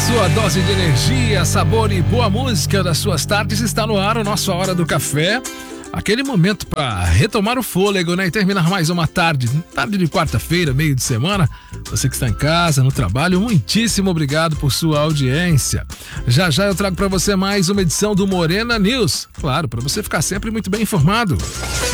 Sua dose de energia, sabor e boa música das suas tardes está no ar, a nossa Hora do Café. Aquele momento para retomar o fôlego, né? E terminar mais uma tarde de quarta-feira, meio de semana. Você que está em casa, no trabalho, muitíssimo obrigado por sua audiência. Já já eu trago para você mais uma edição do Morena News. Claro, para você ficar sempre muito bem informado.